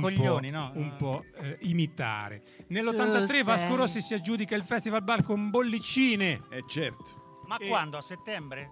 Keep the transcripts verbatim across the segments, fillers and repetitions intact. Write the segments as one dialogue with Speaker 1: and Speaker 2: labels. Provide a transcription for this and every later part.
Speaker 1: coglioni, no?
Speaker 2: un po' eh, imitare. Nell'ottantatré Vasco Rossi si aggiudica il Festival Bar con Bollicine.
Speaker 3: Eh certo.
Speaker 1: Ma
Speaker 2: E-
Speaker 1: quando? A settembre?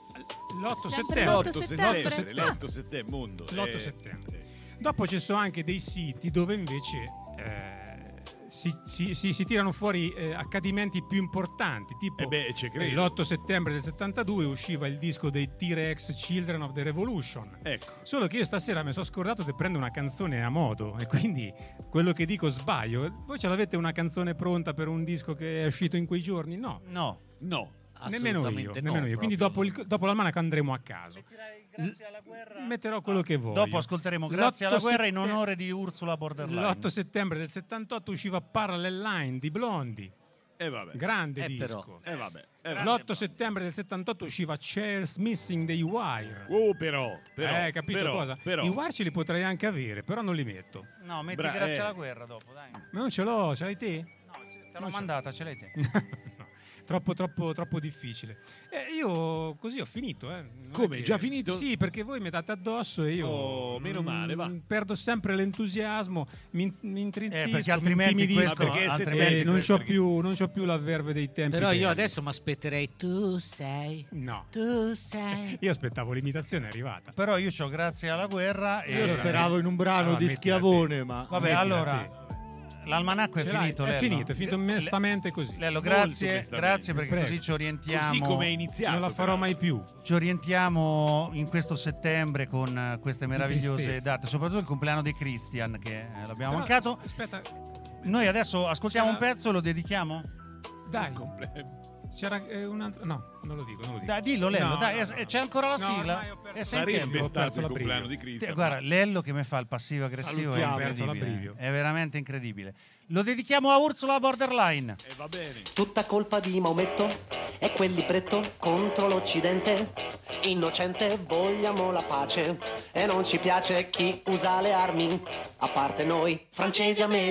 Speaker 2: L'otto
Speaker 4: Sempre
Speaker 2: settembre.
Speaker 4: l'otto
Speaker 3: l'otto
Speaker 4: settembre.
Speaker 3: settembre, l'otto settembre, mondo.
Speaker 2: L'otto
Speaker 3: Eh,
Speaker 2: settembre.
Speaker 3: eh.
Speaker 2: Dopo ci sono anche dei siti dove invece eh, si, si- si- si tirano fuori eh, accadimenti più importanti, tipo
Speaker 3: Eh beh, ci credo.
Speaker 2: eh, l'otto settembre del settantadue usciva il disco dei T-Rex Children of the Revolution.
Speaker 3: Ecco.
Speaker 2: Solo che io stasera mi sono scordato di prendere una canzone a modo e quindi quello che dico sbaglio. Voi ce l'avete una canzone pronta per un disco che è uscito in quei giorni? No,
Speaker 1: No.
Speaker 3: No.
Speaker 2: nemmeno io,
Speaker 5: Assolutamente no,
Speaker 2: nemmeno io. Quindi dopo,
Speaker 5: proprio
Speaker 2: il, dopo l'almanac andremo a caso.
Speaker 1: Grazie alla guerra.
Speaker 2: Metterò quello che voglio.
Speaker 1: Dopo ascolteremo Grazie alla
Speaker 2: L'otto
Speaker 1: guerra in
Speaker 2: sette-
Speaker 1: onore di Ursula Borderline.
Speaker 2: L'otto settembre del settantotto usciva Parallel Line di Blondie,
Speaker 3: E vabbè.
Speaker 2: grande
Speaker 5: Eh,
Speaker 2: disco.
Speaker 3: E vabbè. Eh, vabbè.
Speaker 2: L'otto settembre del settantotto usciva Chairs Missing dei Wire.
Speaker 3: Oh, però, però.
Speaker 2: eh, capito
Speaker 3: però,
Speaker 2: cosa?
Speaker 3: Però.
Speaker 2: I Wire ce li potrei anche avere, però non li metto.
Speaker 1: No, metti
Speaker 3: Bra-
Speaker 1: Grazie
Speaker 3: eh.
Speaker 1: alla guerra dopo, dai.
Speaker 2: Ma non ce l'ho, ce l'hai te?
Speaker 1: No, te l'ho mandata, ce l'hai te.
Speaker 2: No, troppo, troppo, troppo difficile. Eh, io così ho finito. Eh. Non è
Speaker 3: Come?
Speaker 2: che-
Speaker 3: Già finito?
Speaker 2: Sì, perché voi mi date addosso e io.
Speaker 3: Oh, meno male, va.
Speaker 2: mm, Perdo sempre l'entusiasmo, mi, mi intrintisco,
Speaker 1: Eh, perché
Speaker 2: mi
Speaker 1: altrimenti
Speaker 2: intimidisco.
Speaker 1: questo,
Speaker 3: Ma perché se-
Speaker 1: altrimenti
Speaker 2: Eh, non
Speaker 1: questo-
Speaker 2: c'ho più, non c'ho più la verve dei tempi.
Speaker 5: Però io
Speaker 2: belli.
Speaker 5: adesso mi aspetterei tu sei,
Speaker 2: No.
Speaker 5: tu sei.
Speaker 2: Io aspettavo l'imitazione, è arrivata.
Speaker 1: Però io c'ho Grazie alla guerra e
Speaker 6: Io speravo in un brano
Speaker 2: Allora,
Speaker 6: di
Speaker 2: mettila
Speaker 6: Schiavone,
Speaker 2: te.
Speaker 6: ma
Speaker 1: Vabbè,
Speaker 2: Mettila
Speaker 1: allora
Speaker 2: te.
Speaker 1: l'almanacco è
Speaker 2: Ce l'hai?
Speaker 1: finito,
Speaker 2: È
Speaker 1: Lello.
Speaker 2: finito, è finito
Speaker 1: Le-
Speaker 2: onestamente così.
Speaker 1: Lello,
Speaker 3: Molto
Speaker 1: grazie,
Speaker 3: onestamente.
Speaker 1: grazie perché
Speaker 2: Prego.
Speaker 1: così ci orientiamo.
Speaker 3: Così come è iniziato.
Speaker 2: Non la farò
Speaker 3: però.
Speaker 2: mai più.
Speaker 1: Ci orientiamo in questo settembre con eh, queste meravigliose
Speaker 2: tristezza.
Speaker 1: date, soprattutto il compleanno di Christian che eh, l'abbiamo
Speaker 2: Però,
Speaker 1: mancato.
Speaker 2: Aspetta,
Speaker 1: Noi adesso ascoltiamo
Speaker 2: C'era-
Speaker 1: un pezzo, lo dedichiamo?
Speaker 2: dai.
Speaker 3: Comple-
Speaker 2: C'era eh, un altro. No, non lo dico, non lo dico.
Speaker 1: Dai, dillo Lello,
Speaker 2: No,
Speaker 1: dai,
Speaker 2: no,
Speaker 1: eh,
Speaker 2: no, no.
Speaker 1: c'è ancora la
Speaker 2: No,
Speaker 1: sigla?
Speaker 2: ormai ho perso-
Speaker 1: E sei in
Speaker 2: Sarebbe
Speaker 1: tempo.
Speaker 3: Sarebbe
Speaker 2: ho
Speaker 3: stato
Speaker 2: perso
Speaker 3: il
Speaker 2: la brivio.
Speaker 3: compleanno di Cristo.
Speaker 1: Sì, guarda, Lello che mi fa il passivo aggressivo è
Speaker 3: Salutiamo.
Speaker 2: Perso la
Speaker 1: incredibile.
Speaker 2: brivio.
Speaker 1: È veramente incredibile. Lo dedichiamo a Ursula Borderline.
Speaker 3: E va bene.
Speaker 7: Tutta colpa di Maometto e quel libretto contro l'Occidente. Innocente, vogliamo la pace e non ci piace chi usa le armi, a parte noi francesi americani.